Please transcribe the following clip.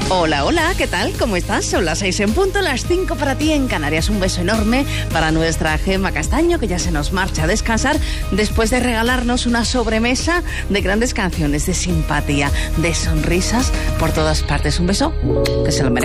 Hola, hola, ¿qué tal? ¿Cómo estás? Son las 6 en punto, las 5 para ti en Canarias. Un beso enorme para nuestra Gemma Castaño, que ya se nos marcha a descansar después de regalarnos una sobremesa de grandes canciones, de simpatía, de sonrisas por todas partes. Un beso que se lo merece.